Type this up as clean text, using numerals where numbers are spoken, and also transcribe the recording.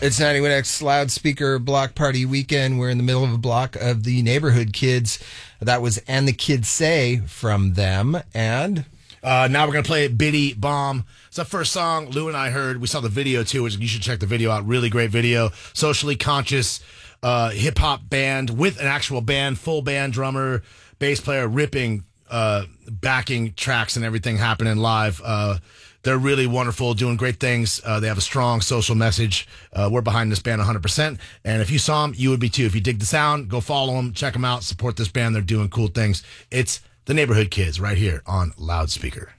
It's 91X Loudspeaker Block Party Weekend. We're in the middle of a block of the Neighborhood Kids. That was And the Kids Say from them. And now we're going to play Biddy Bomb. It's the first song Lou and I heard. We saw the video, too, which you should check the video out. Really great video. Socially conscious hip-hop band with an actual band, full band, drummer, bass player, ripping backing tracks and everything happening live. They're really wonderful, doing great things. They have a strong social message. We're behind this band 100%. And if you saw them, you would be too. If you dig the sound, go follow them, check them out, support this band. They're doing cool things. It's the Neighborhood Kids right here on Loudspeaker.